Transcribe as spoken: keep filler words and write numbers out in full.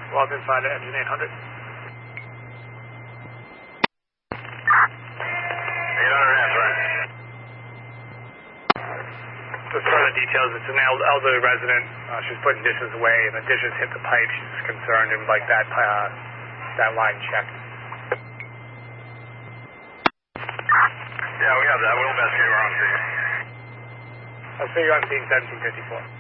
Walton five to engine eight hundred. eight hundred answer. Just further details, it's an elderly resident. Uh, she's putting dishes away, and the dishes hit the pipe. She's concerned and would like that, uh, that line checked. Yeah, we have that. We'll investigate. We're on scene. I'll see you on scene seventeen fifty-four.